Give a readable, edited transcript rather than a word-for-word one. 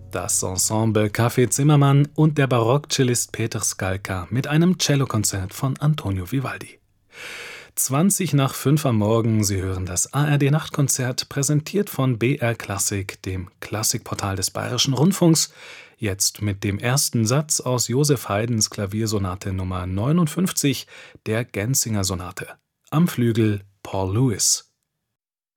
Das Ensemble Café Zimmermann und der Barockcellist Peter Skalka mit einem Cellokonzert von Antonio Vivaldi. 20 nach 5 am Morgen, Sie hören das ARD-Nachtkonzert, präsentiert von BR Klassik, dem Klassikportal des Bayerischen Rundfunks, jetzt mit dem ersten Satz aus Joseph Haydns Klaviersonate Nummer 59, der Genzinger Sonate. Am Flügel Paul Lewis.